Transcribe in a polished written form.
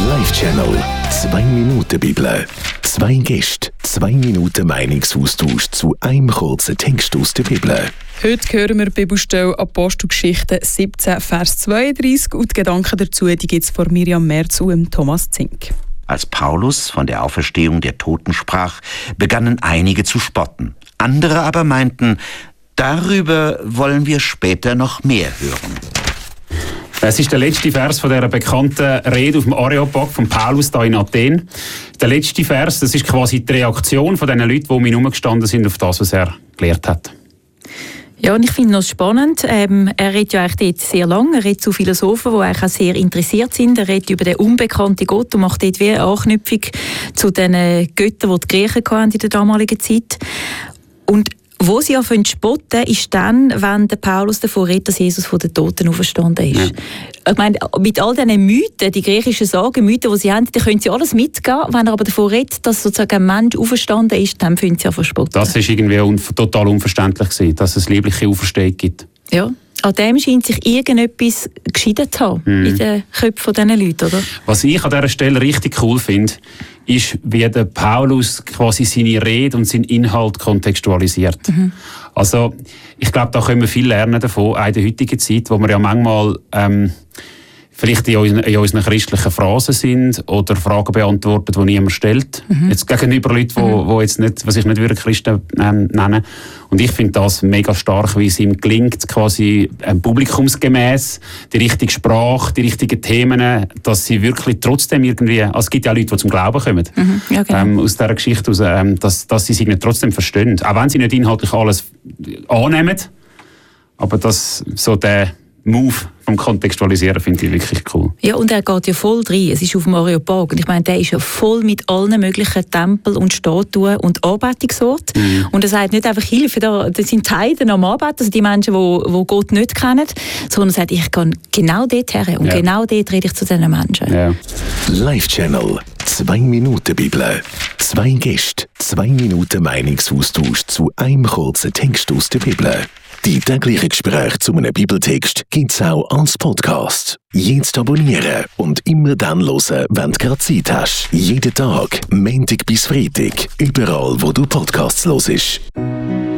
Live-Channel 2 Minuten Bibel. 2 Gäste, 2 Minuten Meinungsaustausch zu einem kurzen Text aus der Bibel. Heute hören wir die Bibelstelle Apostelgeschichte 17, Vers 32 und die Gedanken dazu gibt es von Miriam Merz und Thomas Zink. Als Paulus von der Auferstehung der Toten sprach, begannen einige zu spotten. Andere aber meinten, darüber wollen wir später noch mehr hören. Es ist der letzte Vers von dieser bekannten Rede auf dem Areopag von Paulus da in Athen. Der letzte Vers, das ist quasi die Reaktion von den Leuten, die um ihn herumgestanden sind auf das, was er gelehrt hat. Ja, und ich finde es spannend. Er redet ja eigentlich dort sehr lange. Er redet zu Philosophen, die eigentlich auch sehr interessiert sind. Er redet über den unbekannten Gott und macht dort wie eine Anknüpfung zu den Göttern, die die Griechen hatten in der damaligen Zeit. Und wo sie anfangen zu spotten, ist dann, wenn der Paulus davon redet, dass Jesus von den Toten auferstanden ist. Ja. Ich meine, mit all diesen Mythen, die griechischen Sagen, Mythen, die sie haben, die können sie alles mitgehen. Wenn er aber davon redet, dass sozusagen ein Mensch auferstanden ist, dann finden sie an verspotten. Das ist irgendwie total unverständlich gewesen, dass es liebliche Auferstehung gibt. Ja. An dem scheint sich irgendetwas geschieden zu haben in den Köpfen dieser Leute, oder? Was ich an dieser Stelle richtig cool finde, ist, wie der Paulus quasi seine Rede und seinen Inhalt kontextualisiert. Also, ich glaube, da können wir viel lernen davon, auch in der heutigen Zeit, wo wir ja manchmal vielleicht in unseren christlichen Phrasen sind oder Fragen beantworten, die niemand stellt. Jetzt gegenüber Leuten, die jetzt nicht, was ich nicht würde Christen nennen. Und ich finde das mega stark, wie es ihm gelingt, quasi publikumsgemäß die richtige Sprache, die richtigen Themen, dass sie wirklich trotzdem irgendwie, also es gibt ja Leute, die zum Glauben kommen, ja, genau. aus dieser Geschichte aus, dass sie sich nicht trotzdem verstehen. Auch wenn sie nicht inhaltlich alles annehmen, aber dass so der Move vom Kontextualisieren finde ich wirklich cool. Ja, und er geht ja voll rein. Es ist auf dem Areopag. Und ich meine, der ist ja voll mit allen möglichen Tempeln und Statuen und Anbetungsorten. Und er sagt nicht einfach Hilfe, das sind die Heiden am Anbeten, also die Menschen, die Gott nicht kennen, sondern er sagt, ich gehe genau dort her und genau dort rede ich zu diesen Menschen. Ja. Live-Channel 2 Minuten Bibel. 2 Gäste, 2 Minuten Meinungsaustausch zu einem kurzen Text aus der Bibel. Die täglichen Gespräche zu einem Bibeltext gibt es auch als Podcast. Jetzt abonnieren und immer dann hören, wenn du gerade Zeit hast. Jeden Tag, Montag bis Freitag, überall, wo du Podcasts hörst.